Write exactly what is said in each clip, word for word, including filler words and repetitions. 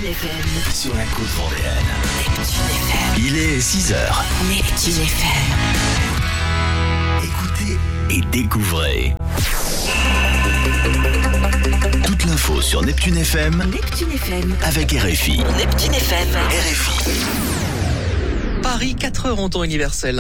F M. Sur la côte vendéenne. Neptune F M. Il est six heures. Neptune F M. Écoutez et découvrez. Toute l'info sur Neptune F M. Neptune F M. Avec R F I. Neptune F M. R F I. Paris, quatre heures en temps universel.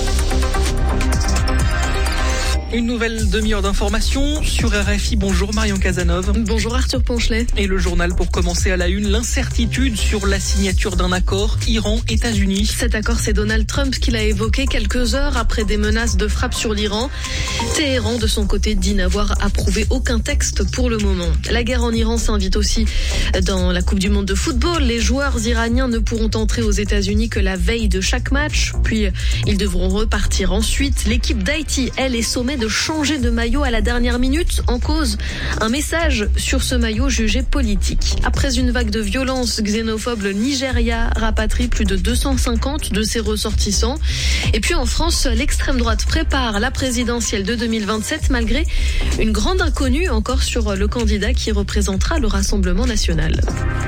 Une nouvelle demi-heure d'information sur R F I. Bonjour Marion Cazeneuve. Bonjour Arthur Ponchelet. Et le journal pour commencer à la une, l'incertitude sur la signature d'un accord Iran-États-Unis. Cet accord, c'est Donald Trump qui l'a évoqué quelques heures après des menaces de frappe sur l'Iran. Téhéran, de son côté, dit n'avoir approuvé aucun texte pour le moment. La guerre en Iran s'invite aussi dans la Coupe du Monde de football. Les joueurs iraniens ne pourront entrer aux États-Unis que la veille de chaque match. Puis, ils devront repartir ensuite. L'équipe d'Haïti, elle, est sommée de changer de maillot à la dernière minute, en cause un message sur ce maillot jugé politique. Après une vague de violence xénophobe, le Nigeria rapatrie plus de deux cent cinquante de ses ressortissants. Et puis en France, l'extrême droite prépare la présidentielle de deux mille vingt-sept malgré une grande inconnue encore sur le candidat qui représentera le Rassemblement national.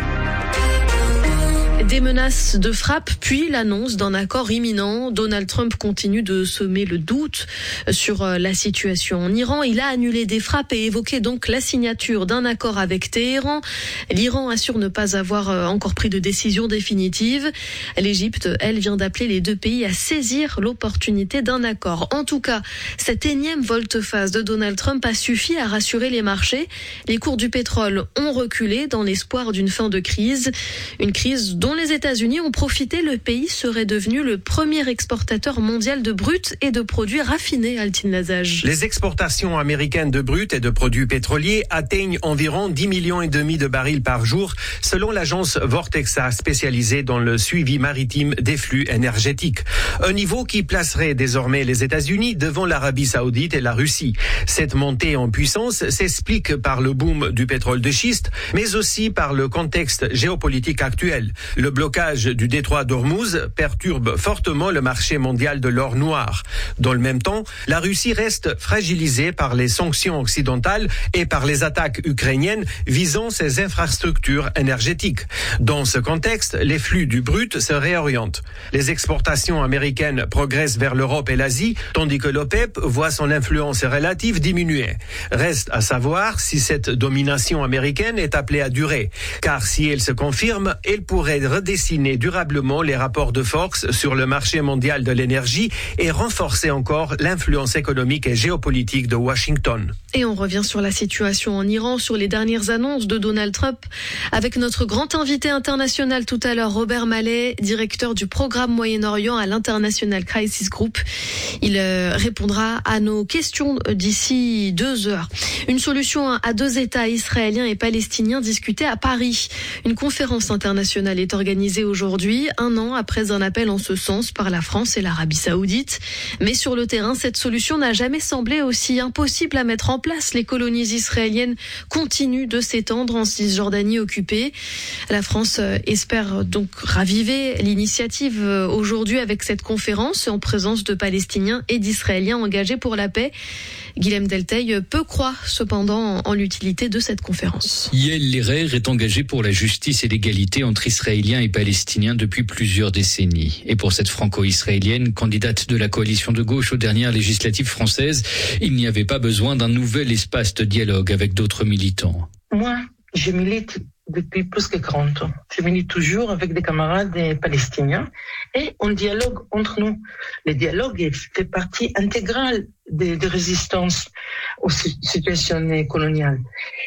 Des menaces de frappe, puis l'annonce d'un accord imminent. Donald Trump continue de semer le doute sur la situation en Iran. Il a annulé des frappes et évoqué donc la signature d'un accord avec Téhéran. L'Iran assure ne pas avoir encore pris de décision définitive. L'Égypte, elle, vient d'appeler les deux pays à saisir l'opportunité d'un accord. En tout cas, cette énième volte-face de Donald Trump a suffi à rassurer les marchés. Les cours du pétrole ont reculé dans l'espoir d'une fin de crise. Une crise dont les États-Unis ont profité. Le pays serait devenu le premier exportateur mondial de brut et de produits raffinés, Altine Lazage. Les exportations américaines de brut et de produits pétroliers atteignent environ dix millions et demi de barils par jour, selon l'agence Vortexa spécialisée dans le suivi maritime des flux énergétiques. Un niveau qui placerait désormais les États-Unis devant l'Arabie Saoudite et la Russie. Cette montée en puissance s'explique par le boom du pétrole de schiste, mais aussi par le contexte géopolitique actuel. Le blocage du détroit d'Ormuz perturbe fortement le marché mondial de l'or noir. Dans le même temps, la Russie reste fragilisée par les sanctions occidentales et par les attaques ukrainiennes visant ses infrastructures énergétiques. Dans ce contexte, les flux du brut se réorientent. Les exportations américaines progressent vers l'Europe et l'Asie, tandis que l'OPEP voit son influence relative diminuer. Reste à savoir si cette domination américaine est appelée à durer, car si elle se confirme, elle pourrait redessiner durablement les rapports de force sur le marché mondial de l'énergie et renforcer encore l'influence économique et géopolitique de Washington. Et on revient sur la situation en Iran, sur les dernières annonces de Donald Trump, avec notre grand invité international tout à l'heure, Robert Mallet, directeur du programme Moyen-Orient à l'International Crisis Group. Il euh, répondra à nos questions d'ici deux heures. Une solution à deux États israéliens et palestiniens discutée à Paris. Une conférence internationale est organisée aujourd'hui, un an après un appel en ce sens par la France et l'Arabie Saoudite. Mais sur le terrain, cette solution n'a jamais semblé aussi impossible à mettre en place. Les colonies israéliennes continuent de s'étendre en Cisjordanie occupée. La France espère donc raviver l'initiative aujourd'hui avec cette conférence en présence de Palestiniens et d'Israéliens engagés pour la paix. Guilhem Delteil peu croit cependant en l'utilité de cette conférence. Yael Lerer est engagée pour la justice et l'égalité entre Israéliens et Palestiniens depuis plusieurs décennies. Et pour cette franco-israélienne, candidate de la coalition de gauche aux dernières législatives françaises, il n'y avait pas besoin d'un nouvel espace de dialogue avec d'autres militants. Moi, je milite depuis plus que quarante ans. Je milite toujours avec des camarades palestiniens et on dialogue entre nous. Le dialogue fait partie intégrale des, des résistances aux situations coloniales.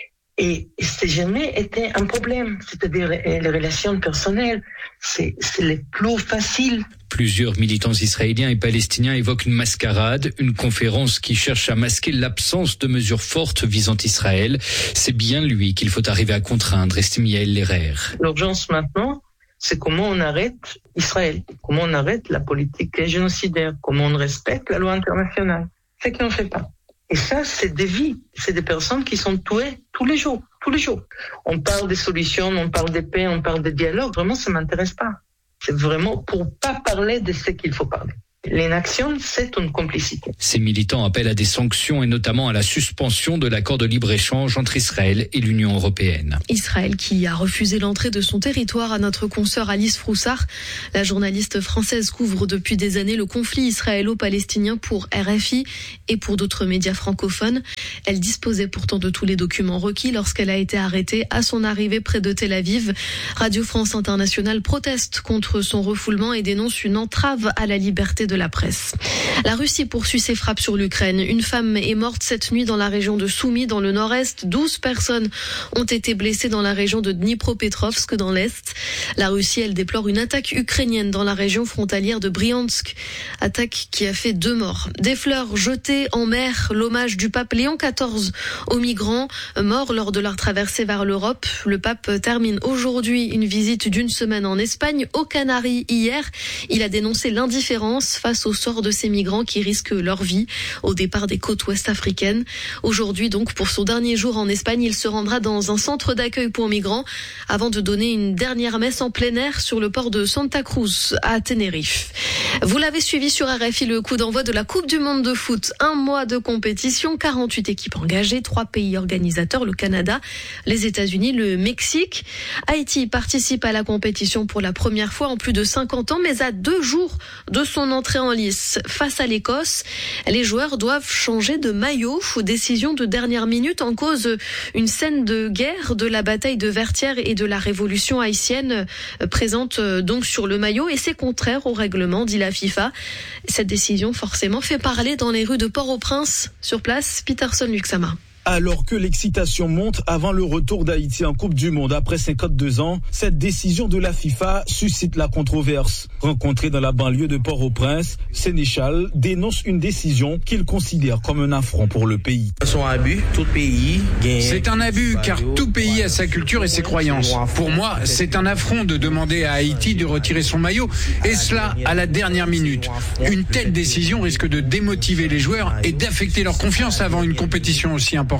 Et c'est jamais été un problème, c'est-à-dire les relations personnelles, c'est, c'est le plus facile. Plusieurs militants israéliens et palestiniens évoquent une mascarade, une conférence qui cherche à masquer l'absence de mesures fortes visant Israël. C'est bien lui qu'il faut arriver à contraindre, estime Yael Lerer. L'urgence maintenant, c'est comment on arrête Israël, comment on arrête la politique génocidaire, comment on respecte la loi internationale. C'est qu'on ne fait pas. Et ça, c'est des vies, c'est des personnes qui sont tuées tous les jours, tous les jours. On parle des solutions, on parle de paix, on parle de dialogue. Vraiment, ça m'intéresse pas. C'est vraiment pour pas parler de ce qu'il faut parler. L'inaction, c'est une complicité. Ces militants appellent à des sanctions et notamment à la suspension de l'accord de libre-échange entre Israël et l'Union européenne. Israël qui a refusé l'entrée de son territoire à notre consoeur Alice Froussard. La journaliste française couvre depuis des années le conflit israélo-palestinien pour R F I et pour d'autres médias francophones. Elle disposait pourtant de tous les documents requis lorsqu'elle a été arrêtée à son arrivée près de Tel Aviv. Radio France Internationale proteste contre son refoulement et dénonce une entrave à la liberté de de la presse. La Russie poursuit ses frappes sur l'Ukraine. Une femme est morte cette nuit dans la région de Soumy, dans le nord-est. douze personnes ont été blessées dans la région de Dnipropetrovsk, dans l'est. La Russie, elle déplore une attaque ukrainienne dans la région frontalière de Briansk. Attaque qui a fait deux morts. Des fleurs jetées en mer, l'hommage du pape Léon quatorze aux migrants morts lors de leur traversée vers l'Europe. Le pape termine aujourd'hui une visite d'une semaine en Espagne, aux Canaries hier. Il a dénoncé l'indifférence face au sort de ces migrants qui risquent leur vie au départ des côtes ouest africaines. Aujourd'hui, donc, pour son dernier jour en Espagne, il se rendra dans un centre d'accueil pour migrants avant de donner une dernière messe en plein air sur le port de Santa Cruz à Tenerife. Vous l'avez suivi sur R F I, le coup d'envoi de la Coupe du Monde de foot. Un mois de compétition, quarante-huit équipes engagées, trois pays organisateurs, le Canada, les États-Unis, le Mexique. Haïti participe à la compétition pour la première fois en plus de cinquante ans, mais à deux jours de son entrée en lice. Face à l'Écosse, les joueurs doivent changer de maillot. Décision de dernière minute, en cause une scène de guerre de la bataille de Vertières et de la révolution haïtienne présente donc sur le maillot, et c'est contraire au règlement, dit la FIFA. Cette décision forcément fait parler dans les rues de Port-au-Prince. Sur place, Peterson Luxama. Alors que l'excitation monte avant le retour d'Haïti en Coupe du Monde après cinquante-deux ans, cette décision de la FIFA suscite la controverse. Rencontré dans la banlieue de Port-au-Prince, Sénéchal dénonce une décision qu'il considère comme un affront pour le pays. C'est un abus car tout pays a sa culture et ses croyances. Pour moi, c'est un affront de demander à Haïti de retirer son maillot, et cela à la dernière minute. Une telle décision risque de démotiver les joueurs et d'affecter leur confiance avant une compétition aussi importante.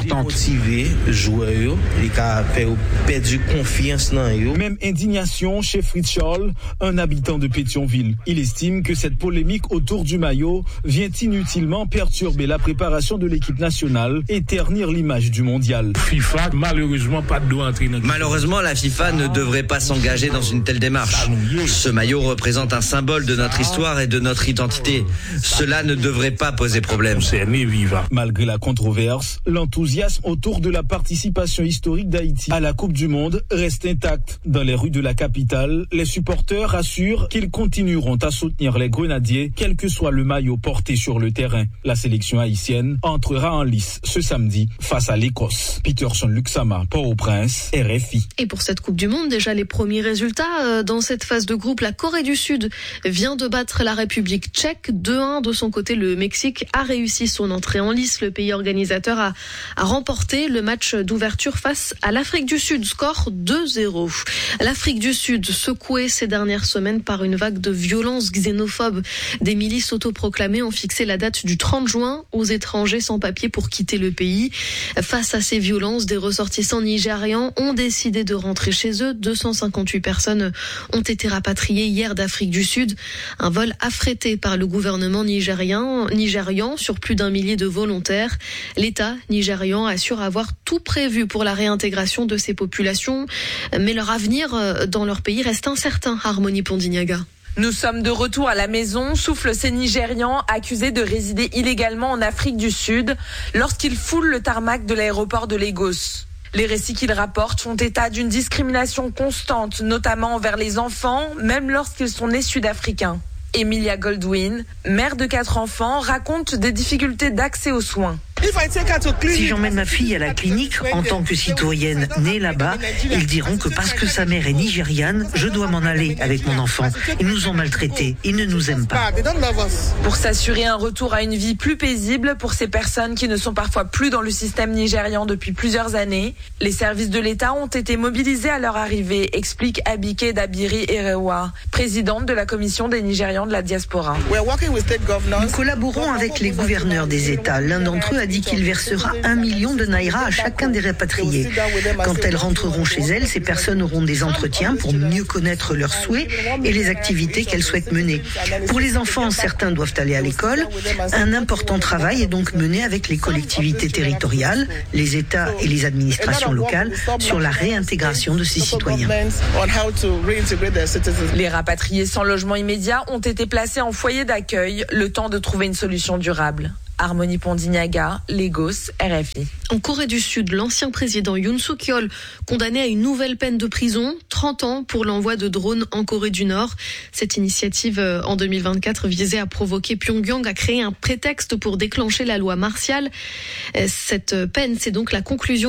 Même indignation chez Fritz Scholl, un habitant de Pétionville. Il estime que cette polémique autour du maillot vient inutilement perturber la préparation de l'équipe nationale et ternir l'image du mondial. FIFA, malheureusement, pas de doigt entrer dans... Malheureusement, la FIFA ne devrait pas s'engager dans une telle démarche. Ce maillot représente un symbole de notre histoire et de notre identité. Cela ne devrait pas poser problème. Malgré la controverse, l'enthousiasme autour de la participation historique d'Haïti à la Coupe du Monde reste intact. Dans les rues de la capitale, les supporters assurent qu'ils continueront à soutenir les Grenadiers, quel que soit le maillot porté sur le terrain. La sélection haïtienne entrera en lice ce samedi face à l'Écosse. Peterson Luxama, Port-au-Prince, R F I. Et pour cette Coupe du Monde, déjà les premiers résultats. Dans cette phase de groupe, la Corée du Sud vient de battre la République tchèque deux un. De son côté, le Mexique a réussi son entrée en lice. Le pays organisateur a a remporté le match d'ouverture face à l'Afrique du Sud, score deux zéro. L'Afrique du Sud, secouée ces dernières semaines par une vague de violences xénophobes. Des milices autoproclamées ont fixé la date du trente juin aux étrangers sans papier pour quitter le pays. Face à ces violences, des ressortissants nigérians ont décidé de rentrer chez eux. deux cent cinquante-huit personnes ont été rapatriées hier d'Afrique du Sud. Un vol affrété par le gouvernement nigérian, nigérian sur plus d'un millier de volontaires. L'État nigérian assure avoir tout prévu pour la réintégration de ces populations, mais leur avenir dans leur pays reste incertain. Harmonie Pondignaga. Nous sommes de retour à la maison, soufflent ces Nigérians accusés de résider illégalement en Afrique du Sud lorsqu'ils foulent le tarmac de l'aéroport de Lagos. Les récits qu'ils rapportent font état d'une discrimination constante, notamment envers les enfants, même lorsqu'ils sont nés sud-africains. Emilia Goldwyn, mère de quatre enfants, raconte des difficultés d'accès aux soins. Si j'emmène ma fille à la clinique en tant que citoyenne née là-bas, ils diront que parce que sa mère est nigériane, je dois m'en aller avec mon enfant. Ils nous ont maltraités, ils ne nous aiment pas. Pour s'assurer un retour à une vie plus paisible pour ces personnes qui ne sont parfois plus dans le système nigérian depuis plusieurs années, les services de l'État ont été mobilisés à leur arrivée, explique Abike Dabiri Erewa, présidente de la commission des Nigérians de la diaspora. Nous collaborons avec les gouverneurs des États. L'un d'entre eux a dit qu'il versera un million de naira à chacun des rapatriés. Quand elles rentreront chez elles, ces personnes auront des entretiens pour mieux connaître leurs souhaits et les activités qu'elles souhaitent mener. Pour les enfants, certains doivent aller à l'école. Un important travail est donc mené avec les collectivités territoriales, les États et les administrations locales sur la réintégration de ces citoyens. Les rapatriés sans logement immédiat ont été placés en foyer d'accueil, le temps de trouver une solution durable. Harmonie Pondignaga, Lagos, R F I. En Corée du Sud, l'ancien président Yoon Suk-yeol, condamné à une nouvelle peine de prison, trente ans pour l'envoi de drones en Corée du Nord. Cette initiative en deux mille vingt-quatre visait à provoquer Pyongyang à créer un prétexte pour déclencher la loi martiale. Cette peine, c'est donc la conclusion